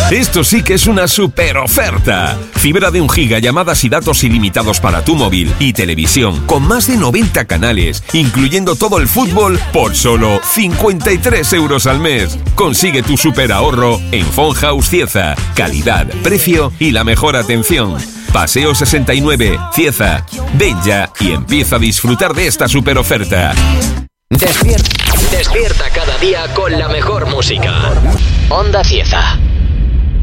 Esto sí que es una super oferta. Fibra de 1 giga, llamadas y datos ilimitados para tu móvil y televisión con más de 90 canales, incluyendo todo el fútbol, por solo 53 euros al mes. Consigue tu super ahorro en Phone House Cieza. Calidad, precio y la mejor atención. Paseo 69, Cieza. Ven ya y empieza a disfrutar de esta super oferta. Despierta cada día con la mejor música. Onda Cieza.